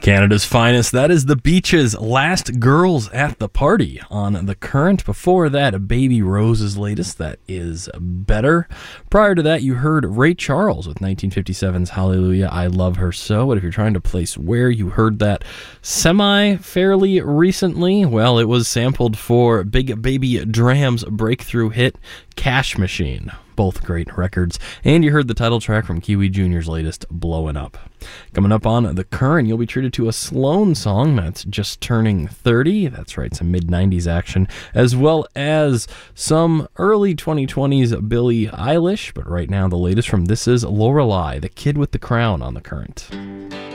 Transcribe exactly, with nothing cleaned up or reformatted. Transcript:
Canada's finest, that is The Beaches, Last Girls at the Party on The Current. Before that, Baby Rose's latest, that is Better. Prior to that, you heard Ray Charles with nineteen fifty-seven's Hallelujah, I Love Her So. But if you're trying to place where you heard that semi-fairly recently, well, it was sampled for Big Baby Dram's breakthrough hit, Cash Machine. Both great records. And you heard the title track from Kiwi Junior's latest, Blowin' Up. Coming up on The Current, you'll be treated to a Sloan song that's just turning thirty. That's right, some mid-nineties action, as well as some early twenty twenties Billie Eilish. But right now, the latest from This Is Lorelei, the kid with the crown on The Current.